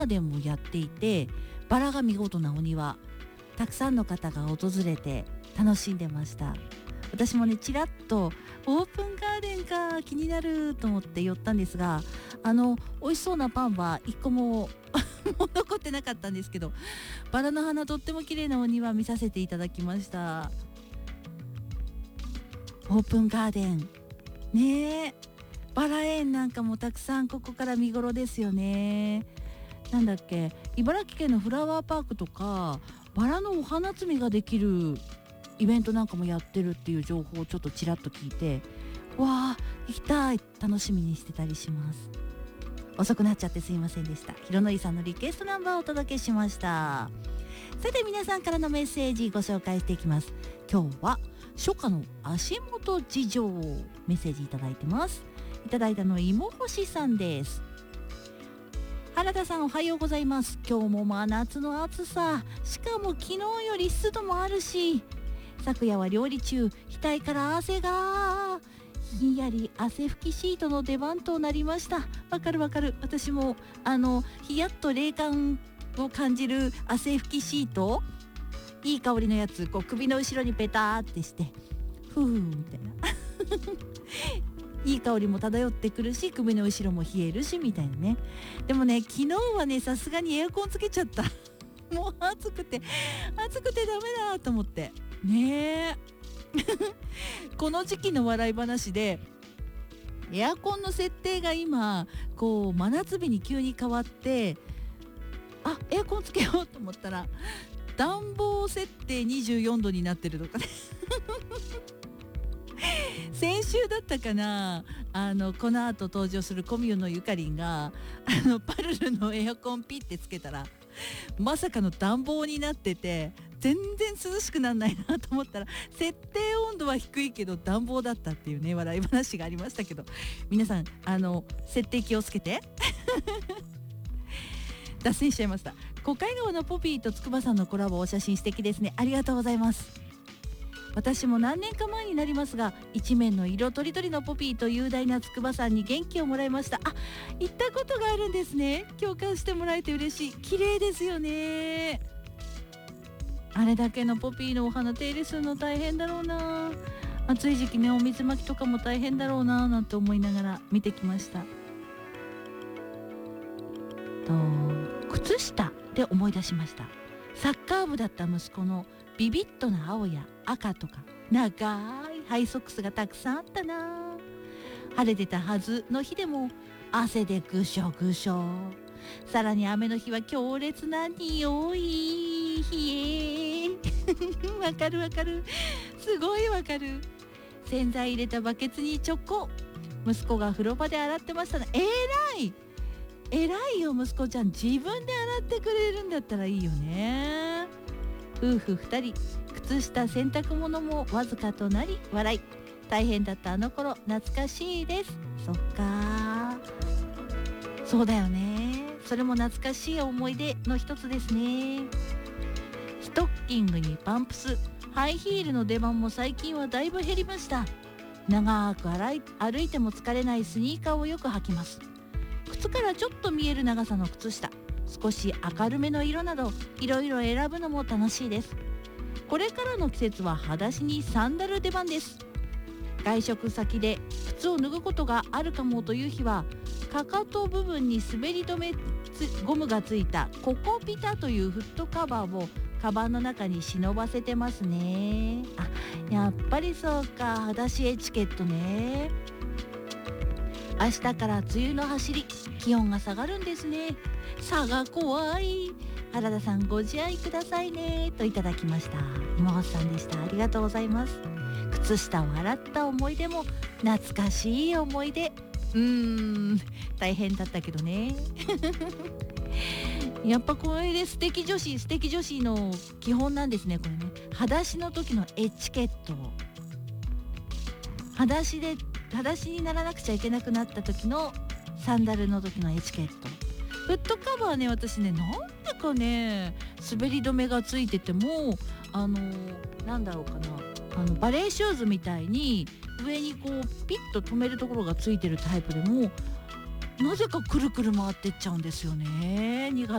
ーデンもやっていて、バラが見事なお庭、たくさんの方が訪れて楽しんでました。私もねちらっとオープンガーデンか気になると思って寄ったんですが、美味しそうなパンは一個ももう残ってなかったんですけど、バラの花とっても綺麗なお庭見させていただきました。オープンガーデンねえ、バラ園なんかもたくさんここから見頃ですよね。なんだっけ、茨城県のフラワーパークとかバラのお花摘みができるイベントなんかもやってるっていう情報をちょっとちらっと聞いて、わあ行きたい、楽しみにしてたりします。遅くなっちゃってすいませんでした。ひろのりさんのリクエストナンバーをお届けしました。さて皆さんからのメッセージご紹介していきます。今日は初夏の足元事情メッセージいただいてます。いただいたのは芋星さんです。原田さんおはようございます。今日も真夏の暑さ、しかも昨日より湿度もあるし、昨夜は料理中額から汗がひんやり汗拭きシートの出番となりました。わかるわかる、私もひやっと冷感を感じる汗拭きシート、いい香りのやつ、こう首の後ろにペターってしてふーみたいないい香りも漂ってくるし、首の後ろも冷えるしみたいなね。でもね昨日はねさすがにエアコンつけちゃったもう暑くてダメだと思ってねこの時期の笑い話で、エアコンの設定が今こう真夏日に急に変わって、あエアコンつけようと思ったら暖房設定24度になってるとかね先週だったかな、この後登場するコミュのゆかりんがパルルのエアコンピッてつけたらまさかの暖房になってて、全然涼しくなんないなと思ったら設定温度は低いけど暖房だったっていうね笑い話がありましたけど、皆さん設定気をつけて脱線しちゃいました。小海川のポピーと筑波さんのコラボ、お写真素敵ですね。ありがとうございます。私も何年か前になりますが、一面の色とりどりのポピーと雄大な筑波山に元気をもらいました。あ、行ったことがあるんですね。共感してもらえて嬉しい。綺麗ですよね。あれだけのポピーのお花手入れするの大変だろうな。暑い時期ね、お水まきとかも大変だろうななんて思いながら見てきました。靴下で思い出しました。サッカー部だった息子のビビッドな青や赤とか長いハイソックスがたくさんあったな。晴れてたはずの日でも汗でぐしょぐしょ、さらに雨の日は強烈な匂い、冷えわかるわかる、すごいわかる。洗剤入れたバケツにチョコ、息子が風呂場で洗ってましたね。偉いよ息子ちゃん、自分で洗ってくれるんだったらいいよね。夫婦2人靴下洗濯物もわずかとなり笑い、大変だったあの頃懐かしいです。そっか、そうだよね、それも懐かしい思い出の一つですね。ストッキングにパンプス、ハイヒールの出番も最近はだいぶ減りました。長く歩いても疲れないスニーカーをよく履きます。靴からちょっと見える長さの靴下、少し明るめの色などいろいろ選ぶのも楽しいです。これからの季節は裸足にサンダル出番です。外食先で靴を脱ぐことがあるかもという日は、かかと部分に滑り止めゴムがついたココピタというフットカバーをカバンの中に忍ばせてますね。あ、やっぱりそうか、裸足エチケットね。明日から梅雨の走り、気温が下がるんですね。差が怖い。原田さんご自愛くださいねといただきました。今星さんでした。ありがとうございます。靴下を洗った思い出も懐かしい思い出。大変だったけどねやっぱこれで素敵女子の基本なんですね、これね。裸足の時のエチケット、裸足にならなくちゃいけなくなった時のサンダルの時のエチケット。フットカバーね、私ね、なんだかね滑り止めがついててもなんだろうかな、バレーシューズみたいに上にこうピッと止めるところがついてるタイプでもなぜかくるくる回ってっちゃうんですよね。苦